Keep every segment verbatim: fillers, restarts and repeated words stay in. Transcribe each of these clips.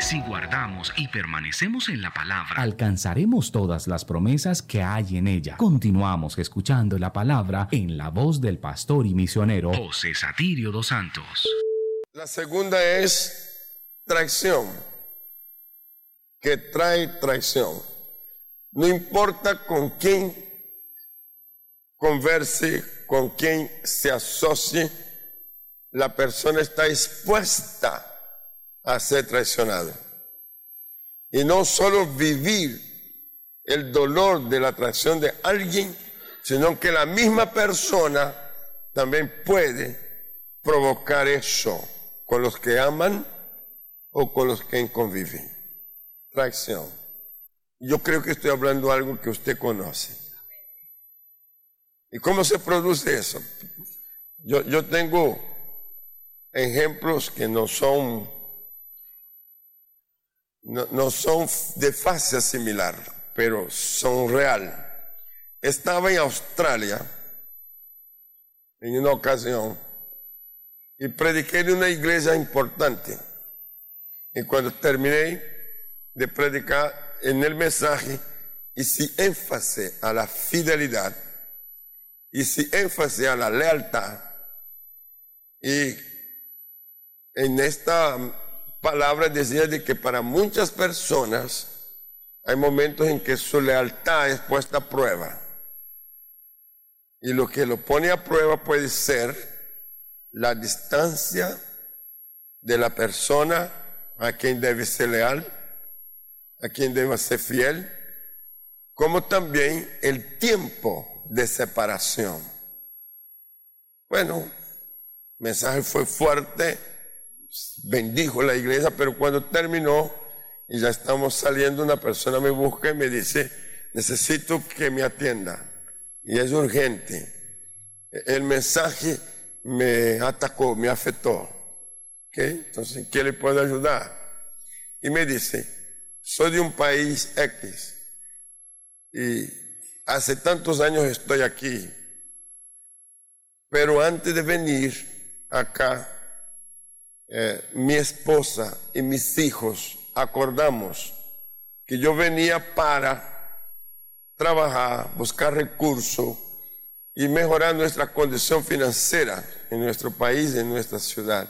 Si guardamos y permanecemos en la palabra, alcanzaremos todas las promesas que hay en ella. Continuamos escuchando la palabra en la voz del pastor y misionero José Satirio dos Santos. La segunda es traición, que trae traición. No importa con quién converse, con quién se asocie, la persona está expuesta a ser traicionada. Y no solo vivir el dolor de la traición de alguien, sino que la misma persona también puede provocar eso con los que aman o con los que conviven. Traición. Yo creo que estoy hablando de algo que usted conoce. ¿Y cómo se produce eso? Yo, yo tengo ejemplos que no son No, no son de fase similar, pero son real. Estaba en Australia en una ocasión y prediqué en una iglesia importante. Y cuando terminé de predicar, en el mensaje hice énfasis a la fidelidad, hice énfasis a la lealtad. Y en esta palabra decía de que para muchas personas hay momentos en que su lealtad es puesta a prueba. Y lo que lo pone a prueba puede ser la distancia de la persona a quien debe ser leal, a quien debe ser fiel, como también el tiempo de separación. Bueno, el mensaje fue fuerte, bendijo la iglesia, pero cuando terminó y ya estamos saliendo, una persona me busca y me dice: necesito que me atienda y es urgente. El mensaje me atacó, me afectó. ¿Okay? Entonces, ¿qué le puedo ayudar? Y me dice: soy de un país X y hace tantos años estoy aquí, pero antes de venir acá, Eh, mi esposa y mis hijos acordamos que yo venía para trabajar, buscar recursos y mejorar nuestra condición financiera en nuestro país, en nuestra ciudad.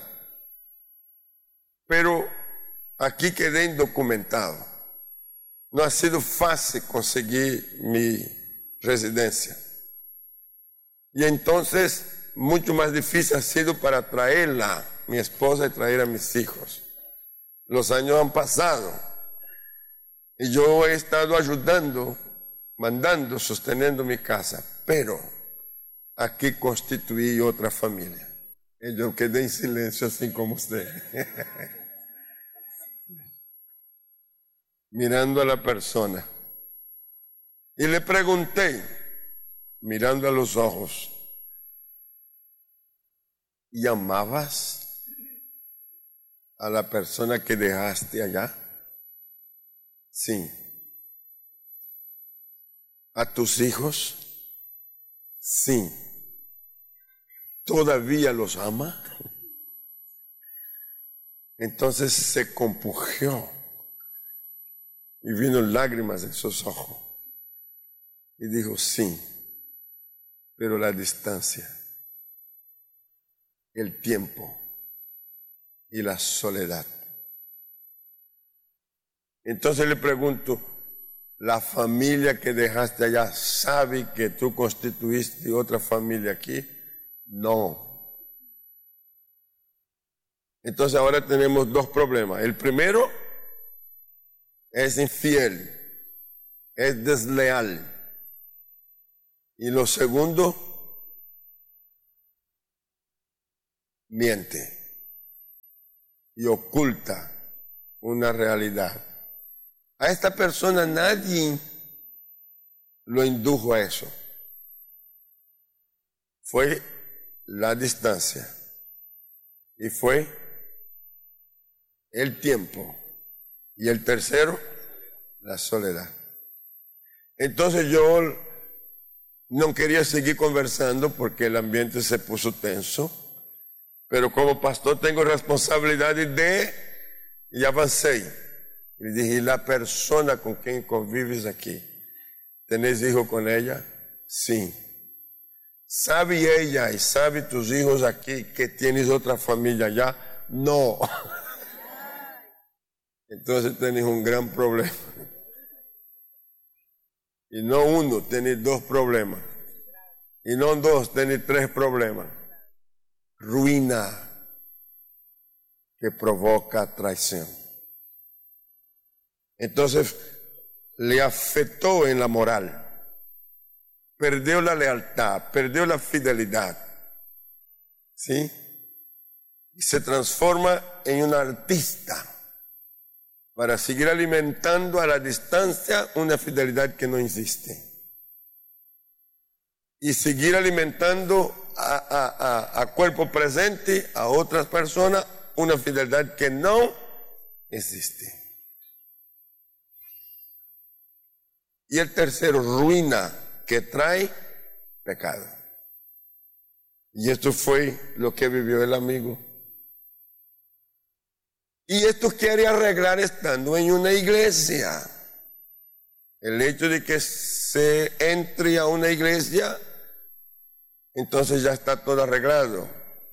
Pero aquí quedé indocumentado. No ha sido fácil conseguir mi residencia. Y entonces mucho más difícil ha sido para traerla mi esposa y traer a mis hijos. Los años han pasado y yo he estado ayudando, mandando, sosteniendo mi casa, pero aquí constituí otra familia. Y yo quedé en silencio así como usted. Mirando a la persona. Y le pregunté, mirando a los ojos: ¿y amabas a la persona que dejaste allá? Sí. ¿A tus hijos? Sí. ¿Todavía los ama? Entonces se compungió y vino lágrimas en sus ojos y dijo: sí, pero la distancia, el tiempo y la soledad. Entonces le pregunto: ¿la familia que dejaste allá sabe que tú constituiste otra familia aquí? No. Entonces ahora tenemos dos problemas. El primero es infiel, es desleal. Y lo segundo, miente y oculta una realidad. A esta persona nadie lo indujo a eso. Fue la distancia y fue el tiempo. Y el tercero, la soledad. Entonces yo no quería seguir conversando porque el ambiente se puso tenso, pero como pastor tengo responsabilidad de Y avancé. Y dije, ¿y la persona con quien convives aquí? ¿Tenés hijos con ella? Sí. ¿Sabe ella y sabe tus hijos aquí que tienes otra familia allá? No. Entonces tenés un gran problema. Y no uno, tenés dos problemas. Y no dos, tenés tres problemas. Ruina que provoca traición. Entonces le afectó en la moral. Perdió la lealtad, perdió la fidelidad. ¿Sí? Y se transforma en un artista para seguir alimentando a la distancia una fidelidad que no existe. Y seguir alimentando a, a, a, a cuerpo presente a otras personas una fidelidad que no existe. Y el tercero, ruina que trae pecado. Y esto fue lo que vivió el amigo. Y esto quiere arreglar estando en una iglesia. El hecho de que se entre a una iglesia, entonces ya está todo arreglado.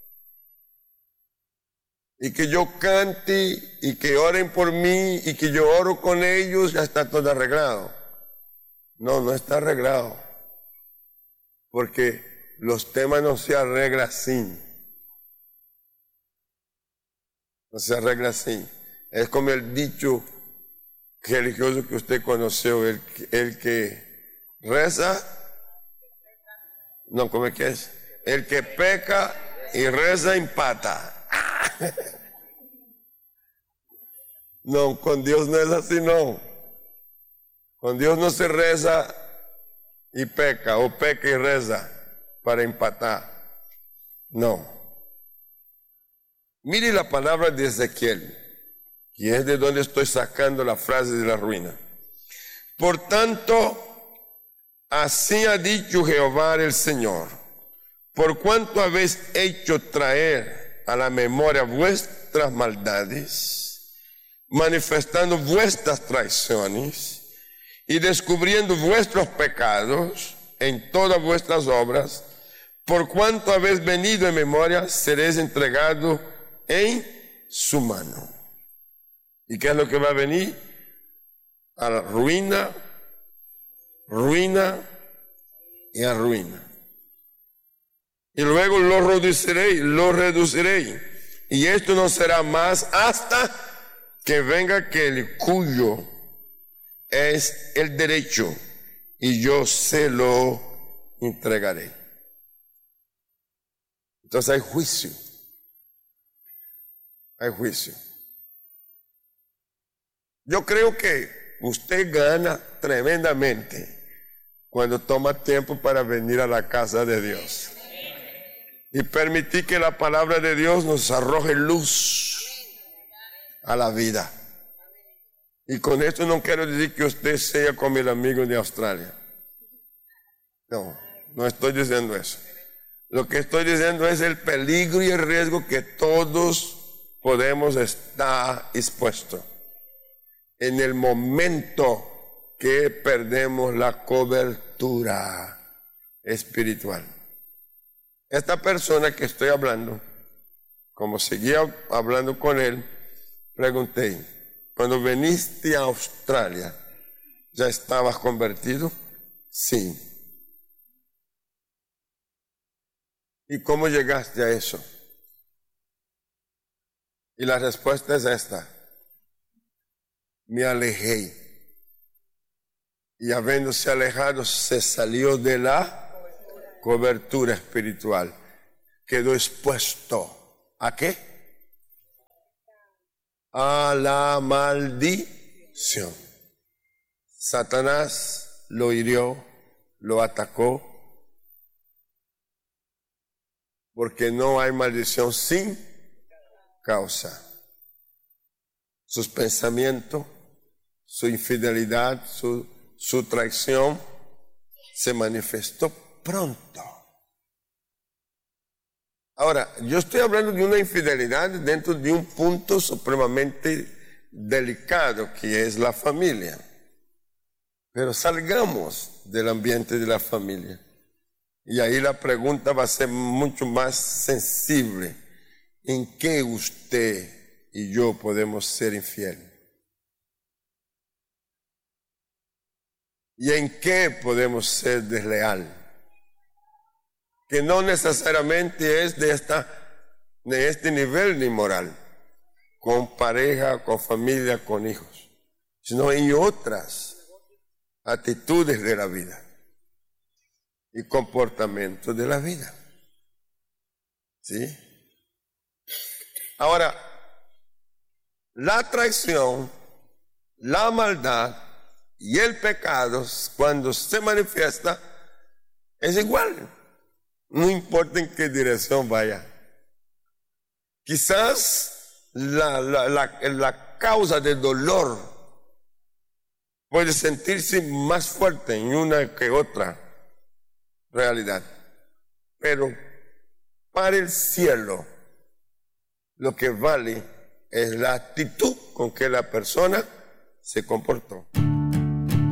Y que yo cante y que oren por mí y que yo oro con ellos, ya está todo arreglado. No, no está arreglado. Porque los temas no se arreglan así. No se arregla así. Es como el dicho religioso que usted conoció, el, el que reza, no, ¿cómo es que es? El que peca y reza empata. No, con Dios no es así, no. Con Dios no se reza y peca, o peca y reza para empatar. No. Mire la palabra de Ezequiel, y es de donde estoy sacando la frase de la ruina. Por tanto, así ha dicho Jehová el Señor, por cuanto habéis hecho traer a la memoria vuestras maldades, manifestando vuestras traiciones y descubriendo vuestros pecados en todas vuestras obras, por cuanto habéis venido en memoria, seréis entregados en su mano. ¿Y qué es lo que va a venir? A la ruina, ruina y a ruina. Y luego lo reduciré, lo reduciré. Y esto no será más hasta que venga aquel cuyo es el derecho y yo se lo entregaré. Entonces hay juicio. Hay juicio. Yo creo que usted gana tremendamente cuando toma tiempo para venir a la casa de Dios y permitir que la palabra de Dios nos arroje luz a la vida. Y con esto no quiero decir que usted sea como el amigo de Australia. No, no estoy diciendo eso. Lo que estoy diciendo es el peligro y el riesgo que todos podemos estar expuestos en el momento que perdemos la cobertura espiritual. Esta persona que estoy hablando, como seguía hablando con él, pregunté, cuando viniste a Australia, ¿ya estabas convertido? Sí. ¿Y cómo llegaste a eso? Y la respuesta es esta. Me alejé. Y habiéndose alejado, se salió de la cobertura espiritual. Quedó expuesto. ¿A qué? A la maldición. Satanás lo hirió, lo atacó, porque no hay maldición sin causa. Sus pensamientos, su infidelidad, su, su traición se manifestó pronto. Ahora, yo estoy hablando de una infidelidad dentro de un punto supremamente delicado que es la familia. Pero salgamos del ambiente de la familia. Y ahí la pregunta va a ser mucho más sensible. ¿En qué usted y yo podemos ser infieles? ¿Y en qué podemos ser desleal? Que no necesariamente es de, esta, de este nivel ni moral, con pareja, con familia, con hijos, sino en otras actitudes de la vida y comportamientos de la vida. ¿Sí? Ahora, la traición, la maldad y el pecado, cuando se manifiesta, es igual. No importa en qué dirección vaya. Quizás la, la, la, la causa del dolor puede sentirse más fuerte en una que otra realidad. Pero para el cielo, lo que vale es la actitud con que la persona se comportó.